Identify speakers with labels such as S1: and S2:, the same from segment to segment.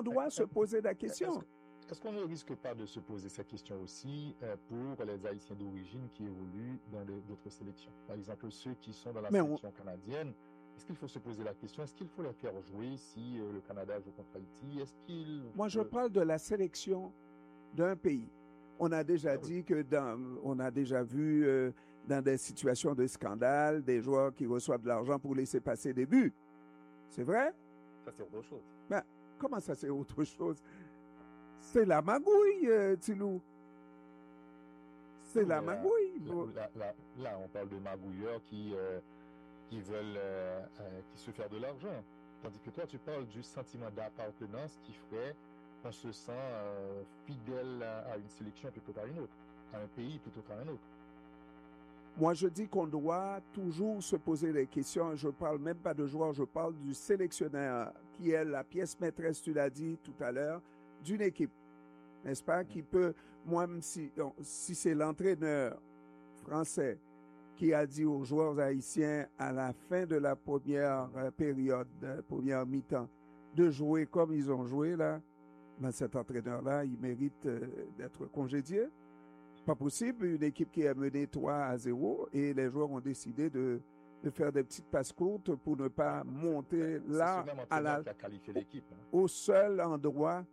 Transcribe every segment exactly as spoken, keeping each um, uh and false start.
S1: On doit se poser la question.
S2: Est-ce, est-ce qu'on ne risque pas de se poser cette question aussi euh, pour les Haïtiens d'origine qui évoluent dans les, d'autres sélections? Par exemple, ceux qui sont dans la
S1: Mais
S2: sélection
S1: on...
S2: canadienne, est-ce qu'il faut se poser la question, est-ce qu'il faut les faire jouer si euh, le Canada joue contre Haïti? Est-ce qu'il
S1: Moi, je
S2: faut...
S1: parle de la sélection d'un pays. On a déjà
S2: Ah
S1: dit
S2: oui.
S1: que dans, on a déjà vu euh, dans des situations de scandale des joueurs qui reçoivent de l'argent pour laisser passer des buts. C'est vrai?
S2: Ça, c'est autre chose.
S1: Ben, comment ça, c'est autre chose? C'est la magouille, euh, Tilou. C'est
S2: Oui,
S1: la
S2: mais là,
S1: magouille.
S2: là, là, là, là, on parle de magouilleurs qui, euh, qui veulent euh, euh, qui se faire de l'argent. Tandis que toi, tu parles du sentiment d'appartenance qui ferait qu'on se sent euh, fidèle à, à une sélection plutôt qu'à une autre, à un pays plutôt qu'à un autre.
S1: Moi, je dis qu'on doit toujours se poser des questions. Je ne parle même pas de joueur, je parle du sélectionneur qui est la pièce maîtresse, tu l'as dit tout à l'heure, d'une équipe. N'est-ce pas? Qui peut, moi, même si, si c'est l'entraîneur français qui a dit aux joueurs haïtiens à la fin de la première période, de première mi-temps, de jouer comme ils ont joué là, ben cet entraîneur-là, il mérite euh, d'être congédié. Pas possible, une équipe qui est menée trois à zéro et les joueurs ont décidé de, de faire des petites passes courtes pour ne pas monter
S2: C'est
S1: là
S2: ce même
S1: à
S2: entraîneur
S1: la,
S2: qui a qualifié l'équipe. Hein.
S1: au seul endroit.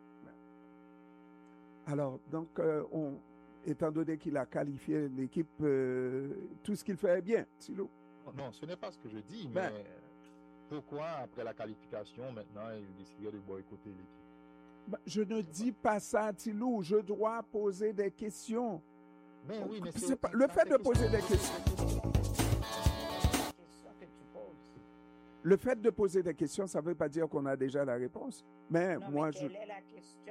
S1: Alors, donc, euh, on, étant donné qu'il a qualifié l'équipe, euh, tout ce qu'il fait est bien, Silo.
S2: Non, ce n'est pas ce que je dis,
S1: Ben,
S2: mais pourquoi, après la qualification, maintenant, il déciderait de boycotter l'équipe?
S1: ben, je ne dis pas ça, Tilou. Je dois poser des questions.
S2: Ben oui, mais
S1: C'est
S2: c'est,
S1: pas, le
S2: dans
S1: fait
S2: ces
S1: de poser des questions.
S3: que tu poses.
S1: Le fait de poser des questions, ça ne veut pas dire qu'on a déjà la réponse. Mais
S3: Non,
S1: moi,
S3: mais
S1: je,
S3: quelle est la question?